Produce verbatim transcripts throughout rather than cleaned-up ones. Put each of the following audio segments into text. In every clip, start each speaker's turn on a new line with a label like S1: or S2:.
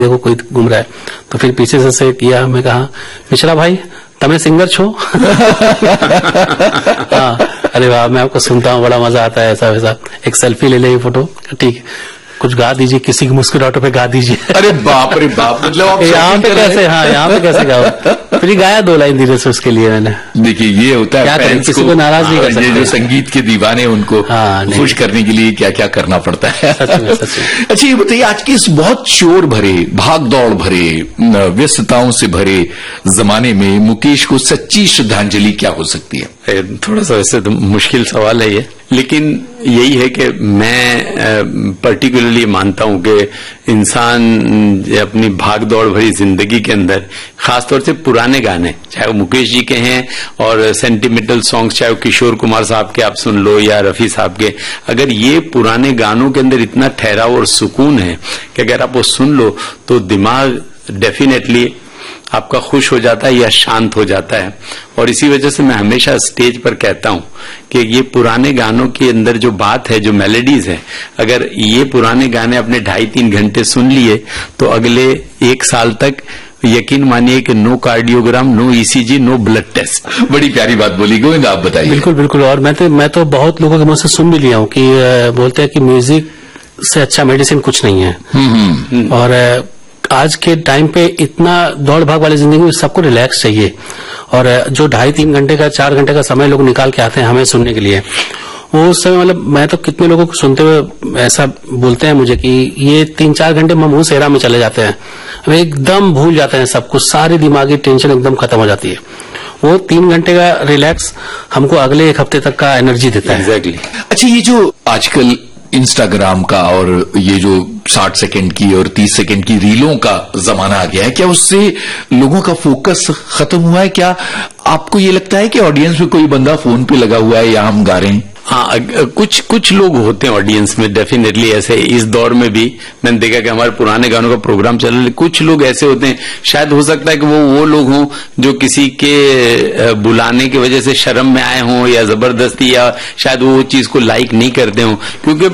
S1: देखो कोई घूम रहा है। तो फिर पीछे से से किया, मैं कहा मिश्रा भाई तमें सिंगर छो? हाँ, अरे वाह मैं आपको सुनता हूँ, बड़ा मजा आता है, ऐसा वैसा, एक सेल्फी ले ले फोटो, ठीक है, कुछ गा दीजिए, किसी की मुस्कुराहटों पे गा दीजिए।
S2: अरे बाप रे बाप, मतलब
S1: यहाँ पे कैसे, हाँ यहाँ पे कैसे गाओ? फिर गाया दो लाइन धीरे से उसके लिए मैंने।
S2: देखिए ये होता है, फैंस
S1: किसी को नाराज नहीं कर सकते।
S2: ये जो संगीत के दीवाने उनको
S1: हाँ,
S2: खुश करने के लिए क्या क्या करना पड़ता है।
S1: सच में, सच में।
S2: अच्छा ये बताइए, आज के इस बहुत शोर भरे, भाग दौड़ भरे, व्यस्तताओं से भरे जमाने में मुकेश को सच्ची श्रद्धांजलि क्या हो सकती है?
S3: थोड़ा सा वैसे तो मुश्किल सवाल है ये, लेकिन यही है कि मैं पर्टिकुलरली मानता हूं कि इंसान अपनी भाग दौड़ भरी जिंदगी के अंदर खासतौर से पुराने गाने, चाहे वो मुकेश जी के हैं और सेंटिमेंटल सॉन्ग्स, चाहे वो किशोर कुमार साहब के आप सुन लो या रफी साहब के, अगर ये पुराने गानों के अंदर इतना ठहराव और सुकून है कि अगर आप वो सुन लो तो दिमाग डेफिनेटली आपका खुश हो जाता है या शांत हो जाता है। और इसी वजह से मैं हमेशा स्टेज पर कहता हूं कि ये पुराने गानों के अंदर जो बात है, जो मेलोडीज है, अगर ये पुराने गाने अपने ढाई तीन घंटे सुन लिए तो अगले एक साल तक यकीन मानिए कि no cardiogram, no ECG, no blood test.
S2: बड़ी प्यारी बात बोली गोविंद, आप बताइए।
S1: बिल्कुल बिल्कुल, और मैं तो मैं तो बहुत लोगों के मुंह से सुन भी लिया हूँ कि बोलते हैं कि म्यूजिक से अच्छा मेडिसिन कुछ नहीं है। और आज के टाइम पे इतना दौड़ भाग वाली जिंदगी में सबको रिलैक्स चाहिए, और जो ढाई तीन घंटे का, चार घंटे का समय लोग निकाल के आते हैं हमें सुनने के लिए, वो उस समय, मतलब मैं तो कितने लोगों को सुनते हुए ऐसा बोलते हैं मुझे कि ये तीन चार घंटे मुंह सेहरा में चले जाते हैं, वे एकदम भूल जाते हैं सब कुछ, सारी दिमागी टेंशन एकदम खत्म हो जाती है। वो तीन घंटे का रिलैक्स हमको अगले एक हफ्ते तक का एनर्जी देता है।
S2: एग्जैक्टली। अच्छा ये जो आजकल इंस्टाग्राम का और ये जो साठ सेकंड की और तीस सेकंड की रीलों का जमाना आ गया है, क्या उससे लोगों का फोकस खत्म हुआ है? क्या आपको ये लगता है कि ऑडियंस में कोई बंदा फोन पे लगा हुआ है या हम गा रहे हैं?
S3: हाँ, कुछ कुछ लोग होते हैं ऑडियंस में डेफिनेटली ऐसे। इस दौर में भी मैंने देखा कि हमारे पुराने गानों का प्रोग्राम चल रहा है, कुछ लोग ऐसे होते हैं, शायद हो सकता है कि वो वो लोग हों जो किसी के बुलाने की वजह से शर्म में आए हों या जबरदस्ती, या शायद वो चीज को लाइक नहीं करते हों, क्योंकि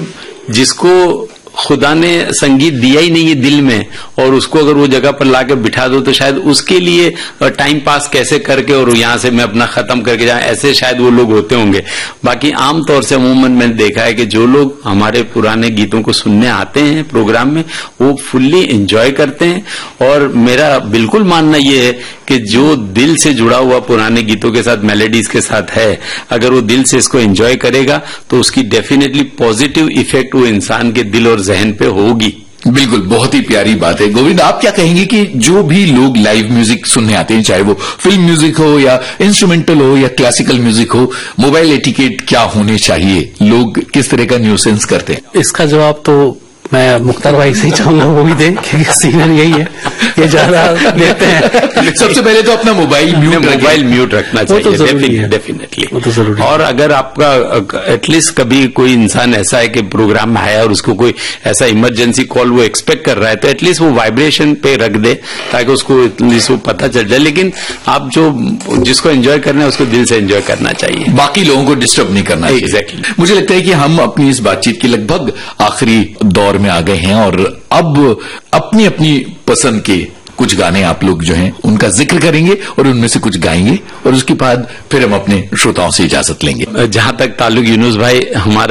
S3: जिसको खुदा ने संगीत दिया ही नहीं है दिल में, और उसको अगर वो जगह पर लाकर बिठा दो तो शायद उसके लिए टाइम पास कैसे करके और यहां से मैं अपना खत्म करके जाऊं, ऐसे शायद वो लोग होते होंगे। बाकी आमतौर से अमूमन मैंने देखा है कि जो लोग हमारे पुराने गीतों को सुनने आते हैं प्रोग्राम में, वो फुल्ली एंजॉय करते हैं। और मेरा बिल्कुल मानना ये है कि जो दिल से जुड़ा हुआ पुराने गीतों के साथ, मेलोडीज के साथ है, अगर वो दिल से इसको एंजॉय करेगा तो उसकी डेफिनेटली पॉजिटिव इफेक्ट वो इंसान के दिल और जहन पे होगी।
S2: बिल्कुल, बहुत ही प्यारी बात है। गोविंद, आप क्या कहेंगे कि जो भी लोग लाइव म्यूजिक सुनने आते हैं, चाहे वो फिल्म म्यूजिक हो या इंस्ट्रूमेंटल हो या क्लासिकल म्यूजिक हो, मोबाइल एटिकेट क्या होने चाहिए? लोग किस तरह का न्यूसेंस करते हैं?
S1: इसका जवाब तो मैं मुख्तार भाई से ही चाहूंगा वो भी दें, क्योंकि सीनियर यही है, ये ज्यादा देते हैं।
S2: सबसे पहले तो अपना मोबाइल म्यूट
S3: मोबाइल म्यूट रखना चाहिए डेफिनेटली,
S1: वो तो जरूरी।
S3: और अगर आपका एटलीस्ट कभी कोई इंसान ऐसा है कि प्रोग्राम में आया और उसको कोई ऐसा इमरजेंसी कॉल वो एक्सपेक्ट कर रहा है, तो एटलीस्ट वो वाइब्रेशन पे रख दे ताकि उसको एटलीस्ट वो पता चल जाए। लेकिन आप जो जिसको एंजॉय करना है उसको दिल से एंजॉय करना चाहिए,
S2: बाकी लोगों को डिस्टर्ब नहीं करना चाहिए।
S3: एग्जैक्टली।
S2: मुझे लगता है कि हम अपनी इस बातचीत के लगभग आखिरी दौर में आ गए हैं, और अब अपनी अपनी पसंद के कुछ गाने आप लोग जो हैं उनका जिक्र करेंगे और उनमें से कुछ गाएंगे, और उसके बाद फिर हम अपने श्रोताओं से इजाजत लेंगे।
S3: जहां तक ताल्लुक यूनुस भाई हमारा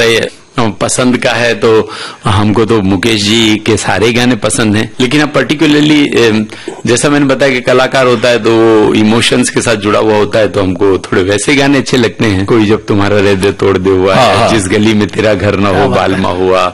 S3: पसंद का है, तो हमको तो मुकेश जी के सारे गाने पसंद हैं, लेकिन अब पर्टिकुलरली जैसा मैंने बताया कि कलाकार होता है तो वो इमोशंस के साथ जुड़ा हुआ होता है, तो हमको थोड़े वैसे गाने अच्छे लगते हैं। कोई जब तुम्हारा हृदय तोड़ दे हुआ है, जिस गली में तेरा घर ना हो बालमा हुआ,